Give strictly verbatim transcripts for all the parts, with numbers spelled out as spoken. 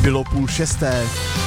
Bylo půl šesté.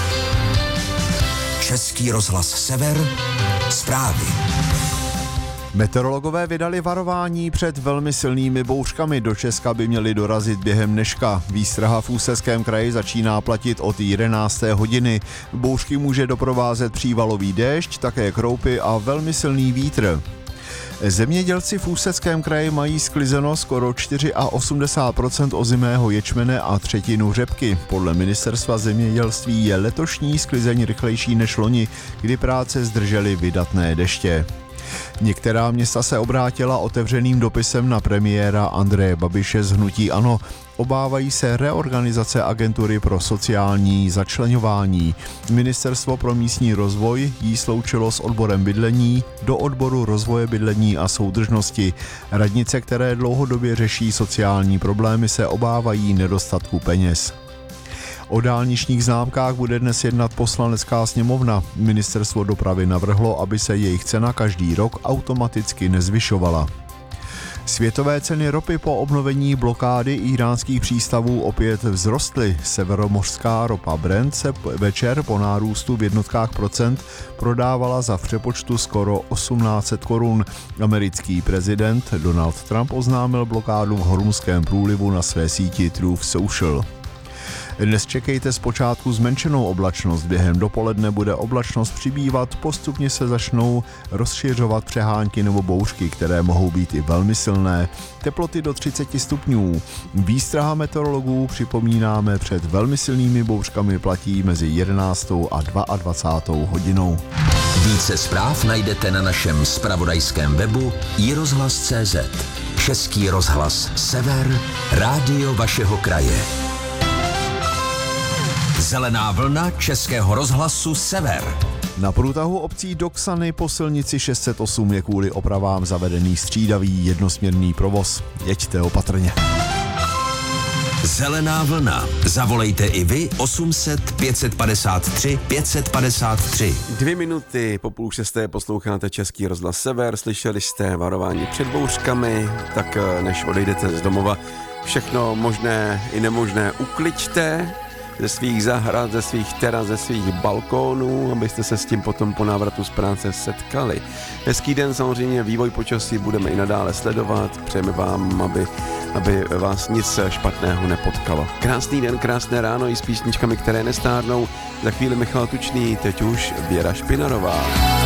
Český rozhlas Sever, zprávy. Meteorologové vydali varování před velmi silnými bouřkami. Do Česka by měly dorazit během dneška. Výstraha v Ústeckém kraji začíná platit od jedenácté hodiny. Bouřky může doprovázet přívalový déšť, také kroupy a velmi silný vítr. Zemědělci v Ústeckém kraji mají sklizeno skoro osmdesát čtyři procent ozimého ječmene a třetinu řepky. Podle ministerstva zemědělství je letošní sklizeň rychlejší než loni, kdy práce zdržely vydatné deště. Některá města se obrátila otevřeným dopisem na premiéra Andreje Babiše z hnutí ANO. Obávají se reorganizace agentury pro sociální začleňování. Ministerstvo pro místní rozvoj jí sloučilo s odborem bydlení do odboru rozvoje bydlení a soudržnosti. Radnice, které dlouhodobě řeší sociální problémy, se obávají nedostatku peněz. O dálničních známkách bude dnes jednat Poslanecká sněmovna. Ministerstvo dopravy navrhlo, aby se jejich cena každý rok automaticky nezvyšovala. Světové ceny ropy po obnovení blokády íránských přístavů opět vzrostly. Severomořská ropa Brent se večer po nárůstu v jednotkách procent prodávala za v přepočtu skoro osmnáct set korun. Americký prezident Donald Trump oznámil blokádu v Hormuzském průlivu na své síti Truth Social. Dnes čekejte zpočátku zmenšenou oblačnost, během dopoledne bude oblačnost přibývat, postupně se začnou rozšiřovat přehánky nebo bouřky, které mohou být i velmi silné. Teploty do třicet stupňů. Výstraha meteorologů, připomínáme, před velmi silnými bouřkami platí mezi jedenáctou a dvacátou druhou hodinou. Více zpráv najdete na našem zpravodajském webu i rozhlas tečka cé zet. Český rozhlas Sever, rádio vašeho kraje. Zelená vlna Českého rozhlasu Sever. Na průtahu obcí Doksany po silnici šest set osm je kvůli opravám zavedený střídavý jednosměrný provoz. Jeďte opatrně. Zelená vlna. Zavolejte i vy osm set pět set padesát tři pět set padesát tři. Dvě minuty po půl šesté posloucháte Český rozhlas Sever. Slyšeli jste varování před bouřkami, tak než odejdete z domova, všechno možné i nemožné ukliďte ze svých zahrad, ze svých teras, ze svých balkónů, abyste se s tím potom po návratu z práce setkali. Hezký den, samozřejmě vývoj počasí budeme i nadále sledovat. Přejeme vám, aby, aby vás nic špatného nepotkalo. Krásný den, krásné ráno i s písničkami, které nestárnou. Za chvíli Michal Tučný, teď už Věra Špinarová.